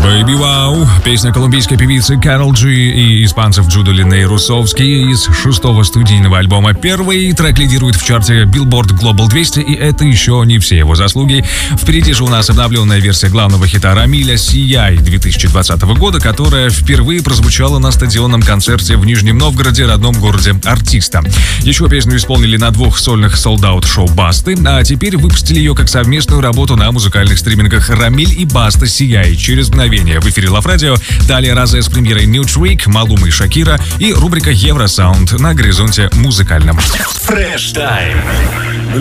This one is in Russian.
Baby Wow. Песня колумбийской певицы Карол Джи и испанцев Джудалин и Русовский из 6-го студийного альбома. Первый трек лидирует в чарте Billboard Global 200, и это еще не все его заслуги. Впереди же у нас обновленная версия главного хита Рамиля «Сияй» 2020 года, которая впервые прозвучала на стадионном концерте в Нижнем Новгороде, родном городе артиста. Еще песню исполнили на 2 сольных солд-аут шоу Басты, а теперь выпустили ее как совместную работу на музыкальных стримингах. Рамиль и Баста «Сияй» через мгновение. В эфире Love Radio. Далее Розе с премьерой New Trick, Малума и Шакира и рубрика Евросаунд на горизонте музыкальном. Фреш Тайм.